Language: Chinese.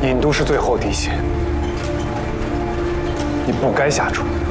郢都是最后底线，你不该下注。